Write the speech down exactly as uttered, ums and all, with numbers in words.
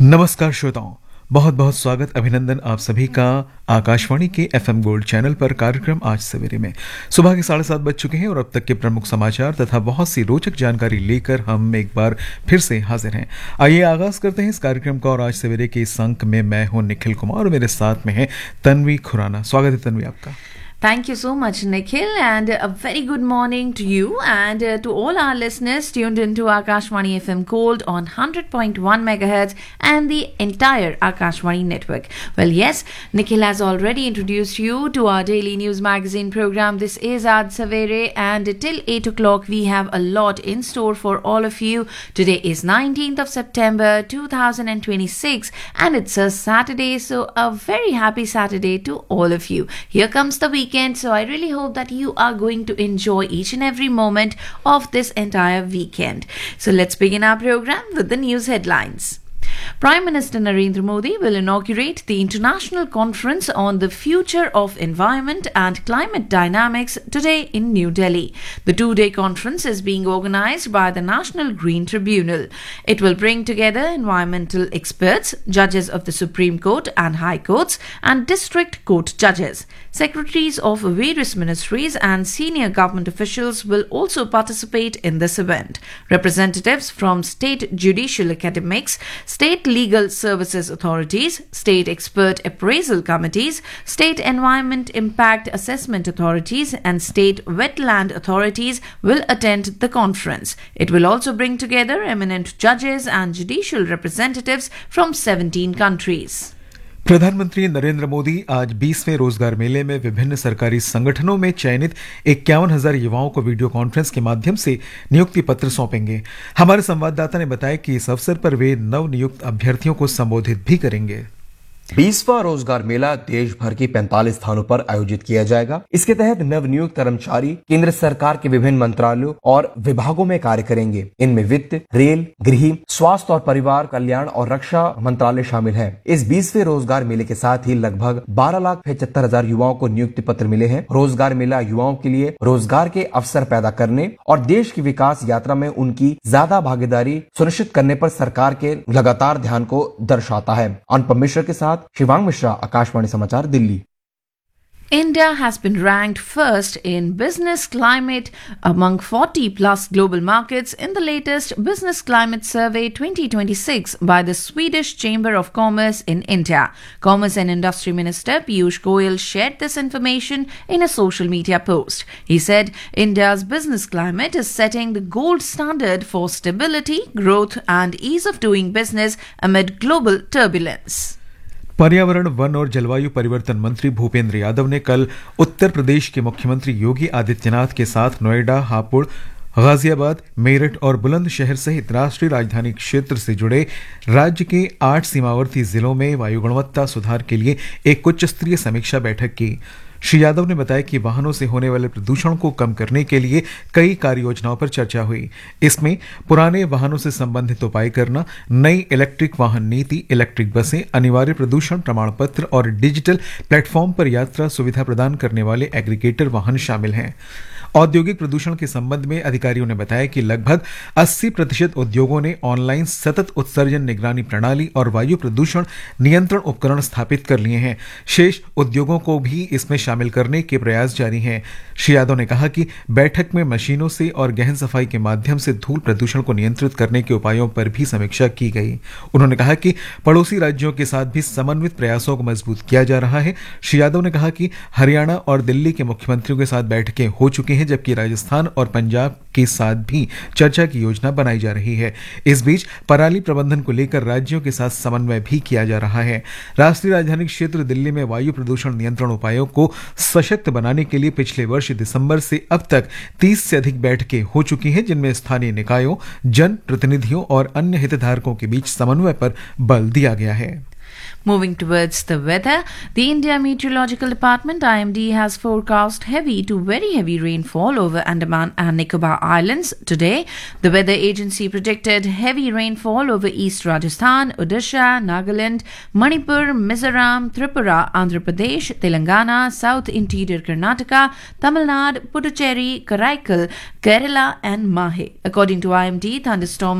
नमस्कार श्रोताओं, बहुत बहुत स्वागत अभिनंदन आप सभी का आकाशवाणी के एफएम गोल्ड चैनल पर कार्यक्रम आज सवेरे में। सुबह के साढ़े सात बज चुके हैं और अब तक के प्रमुख समाचार तथा बहुत सी रोचक जानकारी लेकर हम एक बार फिर से हाजिर हैं। आइए आगाज करते हैं इस कार्यक्रम का और आज सवेरे के इस अंक में मैं हूं निखिल कुमार और मेरे साथ में है तन्वी खुराना। स्वागत है तन्वी आपका। Thank you so much, Nikhil, and a very good morning to you and uh, to all our listeners tuned into Akashvani F M Gold on one hundred point one megahertz and the entire Akashvani network. Well, yes, Nikhil has already introduced you to our daily news magazine program. This is Aaj Savere, and till eight o'clock we have a lot in store for all of you. Today is nineteenth of September two thousand twenty-six, and it's a Saturday, so a very happy Saturday to all of you. Here comes the weekend. So I really hope that you are going to enjoy each and every moment of this entire weekend. So let's begin our program with the news headlines. Prime Minister Narendra Modi will inaugurate the International Conference on the Future of Environment and Climate Dynamics today in New Delhi. The two-day conference is being organized by the National Green Tribunal. It will bring together environmental experts, judges of the Supreme Court and High Courts, and district court judges. Secretaries of various ministries and senior government officials will also participate in this event. Representatives from state judicial academics, state legal services authorities, state expert appraisal committees, state environment impact assessment authorities, and state wetland authorities will attend the conference. It will also bring together eminent judges and judicial representatives from seventeen countries. प्रधानमंत्री नरेंद्र मोदी आज बीसवें रोजगार मेले में विभिन्न सरकारी संगठनों में चयनित इक्यावन हजार युवाओं को वीडियो कॉन्फ्रेंस के माध्यम से नियुक्ति पत्र सौंपेंगे। हमारे संवाददाता ने बताया कि इस अवसर पर वे नव नियुक्त अभ्यर्थियों को संबोधित भी करेंगे। बीसवां रोजगार मेला देश भर के पैंतालीस स्थानों पर आयोजित किया जाएगा। इसके तहत नवनियुक्त कर्मचारी केंद्र सरकार के विभिन्न मंत्रालयों और विभागों में कार्य करेंगे। इनमें वित्त, रेल, गृह, स्वास्थ्य और परिवार कल्याण और रक्षा मंत्रालय शामिल है। इस बीसवें रोजगार मेले के साथ ही लगभग बारह लाख पचहत्तर हजार युवाओं को नियुक्ति पत्र मिले हैं। रोजगार मेला युवाओं के लिए रोजगार के अवसर पैदा करने और देश की विकास यात्रा में उनकी ज्यादा भागीदारी सुनिश्चित करने पर सरकार के लगातार ध्यान को दर्शाता है। अनुपम मिश्र के साथ शिवांग मिश्रा, आकाशवाणी समाचार, Delhi. India has been ranked first in business climate among forty plus global markets in the latest Business Climate Survey twenty twenty-six by the Swedish Chamber of Commerce in India. Commerce and Industry Minister Piyush Goyal shared this information in a social media post. He said India's business climate is setting the gold standard for stability, growth and ease of doing business amid global turbulence. पर्यावरण, one और जलवायु परिवर्तन मंत्री भूपेंद्र यादव ने कल उत्तर प्रदेश के मुख्यमंत्री योगी आदित्यनाथ के साथ नोएडा, हापुड़, गाजियाबाद, मेरठ और बुलंदशहर सहित राष्ट्रीय राजधानी क्षेत्र से जुड़े राज्य के आठ सीमावर्ती जिलों में वायु गुणवत्ता सुधार के लिए एक उच्च स्तरीय समीक्षा बैठक की। श्री यादव ने बताया कि वाहनों से होने वाले प्रदूषण को कम करने के लिए कई कार्य योजनाओं पर चर्चा हुई। इसमें पुराने वाहनों से संबंधित उपाय करना, नई इलेक्ट्रिक वाहन नीति, इलेक्ट्रिक बसें, अनिवार्य प्रदूषण प्रमाण पत्र और डिजिटल प्लेटफॉर्म पर यात्रा सुविधा प्रदान करने वाले एग्रीगेटर वाहन शामिल हैं। औद्योगिक प्रदूषण के संबंध में अधिकारियों ने बताया कि लगभग अस्सी प्रतिशत उद्योगों ने ऑनलाइन सतत उत्सर्जन निगरानी प्रणाली और वायु प्रदूषण नियंत्रण उपकरण स्थापित कर लिए हैं। शेष उद्योगों को भी इसमें शामिल करने के प्रयास जारी हैं। श्री यादव ने कहा कि बैठक में मशीनों से और गहन सफाई के माध्यम से धूल प्रदूषण को नियंत्रित करने के उपायों पर भी समीक्षा की गई। उन्होंने कहा कि पड़ोसी राज्यों के साथ भी समन्वित प्रयासों को मजबूत किया जा रहा है। श्री यादव ने कहा कि हरियाणा और दिल्ली के मुख्यमंत्रियों के साथ बैठकें हो चुकी हैं, जबकि राजस्थान और पंजाब के साथ भी चर्चा की योजना बनाई जा रही है। इस बीच पराली प्रबंधन को लेकर राज्यों के साथ समन्वय भी किया जा रहा है। राष्ट्रीय राजधानी क्षेत्र दिल्ली में वायु प्रदूषण नियंत्रण उपायों को सशक्त बनाने के लिए पिछले वर्ष दिसंबर से अब तक तीस से अधिक बैठकें हो चुकी हैं, जिनमें स्थानीय निकायों, जन प्रतिनिधियों और अन्य हितधारकों के बीच समन्वय पर बल दिया गया है। Moving towards the weather, the India Meteorological Department I M D has forecast heavy to very heavy rainfall over Andaman and Nicobar Islands today. The weather agency predicted heavy rainfall over East Rajasthan, Odisha, Nagaland, Manipur, Mizoram, Tripura, Andhra Pradesh, Telangana, South Interior Karnataka, Tamil Nadu, Puducherry, Karaikal, Kerala and Mahe. According to I M D, thunderstorms